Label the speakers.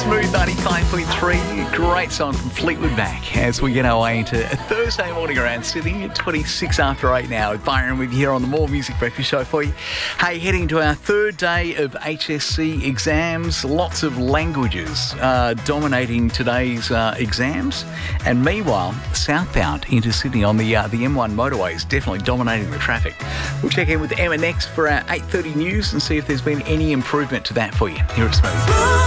Speaker 1: Smooth 95.3. Great song from Fleetwood Mac as we get our way into a Thursday morning around Sydney at 26 after 8 now. With Byron with you here on the More Music Breakfast Show for you. Hey, heading to our third day of HSC exams. Lots of languages dominating today's exams. And meanwhile, southbound into Sydney on the M1 motorway is definitely dominating the traffic. We'll check in with Emma next for our 8:30 news and see if there's been any improvement to that for you here at Smooth.